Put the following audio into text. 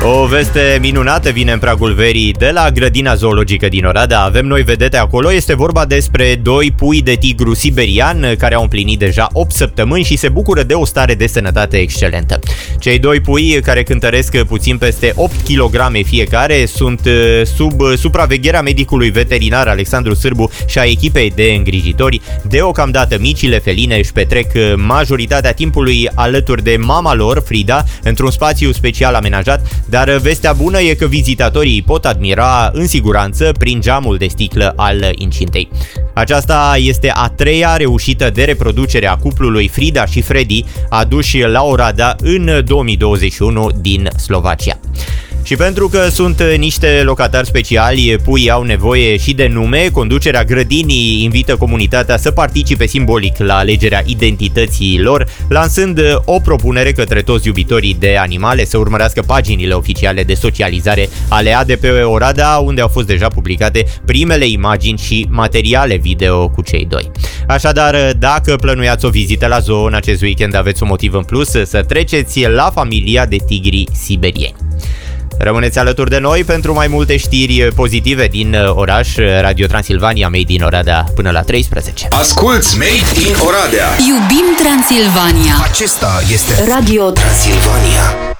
O veste minunată vine în pragul verii de la grădina zoologică din Oradea. Avem noi vedete acolo. Este vorba despre 2 pui de tigru siberian care au împlinit deja 8 săptămâni și se bucură de o stare de sănătate excelentă. Cei 2 pui, care cântăresc puțin peste 8 kg fiecare, sunt sub supravegherea medicului veterinar Alexandru Sârbu și a echipei de îngrijitori. Deocamdată micile feline își petrec majoritatea timpului alături de mama lor, Frida, într-un spațiu special amenajat, dar vestea bună e că vizitatorii pot admira în siguranță prin geamul de sticlă al incintei. Aceasta este a 3-a reușită de reproducere a cuplului Frida și Freddy, aduși la Oradea în 2021 din Slovacia. Și pentru că sunt niște locatari speciali, puii au nevoie și de nume, conducerea grădinii invită comunitatea să participe simbolic la alegerea identității lor, lansând o propunere către toți iubitorii de animale să urmărească paginile oficiale de socializare ale ADP Oradea, unde au fost deja publicate primele imagini și materiale video cu cei 2. Așadar, dacă plănuiați o vizită la zoo în acest weekend, aveți un motiv în plus să treceți la familia de tigri siberieni. Rămâneți alături de noi pentru mai multe știri pozitive din oraș. Radio Transilvania, Made in Oradea, până la 13. Asculți Made in Oradea. Iubim Transilvania. Acesta este Radio Transilvania.